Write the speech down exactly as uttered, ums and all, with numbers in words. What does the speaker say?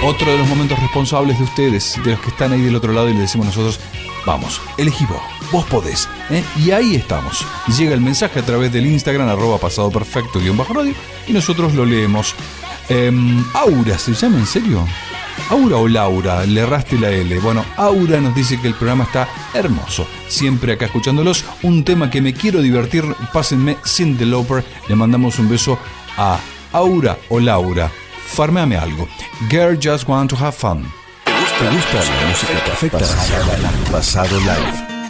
Otro de los momentos responsables de ustedes, de los que están ahí del otro lado, y le decimos nosotros, vamos, elegí vos, vos podés, ¿eh? Y ahí estamos. Llega el mensaje a través del Instagram, arroba pasado perfecto guión bajo radio, y nosotros lo leemos. Eh, Aura, ¿se llama en serio? Aura o Laura, le erraste la L. Bueno, Aura nos dice que el programa está hermoso. Siempre acá escuchándolos. Un tema que me quiero divertir. Pásenme Cyndi Lauper. Le mandamos un beso a Aura o Laura. Farmeame algo. Girl just want to have fun. ¿Te gusta la música perfecta? Pasado Live.